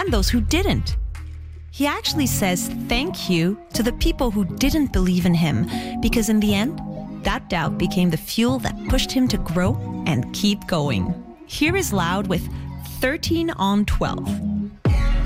and those who didn't. He actually says thank you to the people who didn't believe in him, because in the end, that doubt became the fuel that pushed him to grow and keep going. Here is Loud with 13 on 12.